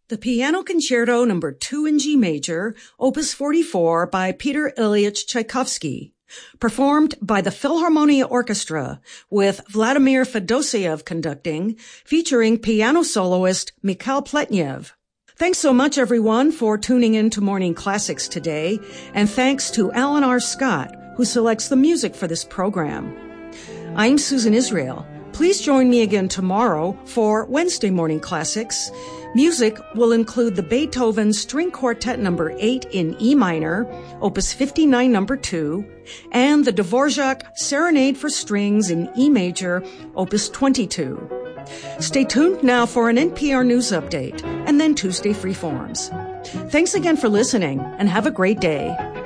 The Piano Concerto No. 2 in G Major, Opus 44 by Peter Ilyich Tchaikovsky, performed by the Philharmonia Orchestra with Vladimir Fedosiev conducting, featuring piano soloist Mikhail Pletnev. Thanks so much, everyone, for tuning in to Morning Classics today, and thanks to Alan R. Scott, who selects the music for this program. I'm Susan Israel. Please join me again tomorrow for Wednesday Morning Classics. Music will include the Beethoven String Quartet No. 8 in E minor, Opus 59 No. 2, and the Dvorak Serenade for Strings in E major, Opus 22. Stay tuned now for an NPR News update and then Tuesday Freeforms. Thanks again for listening and have a great day.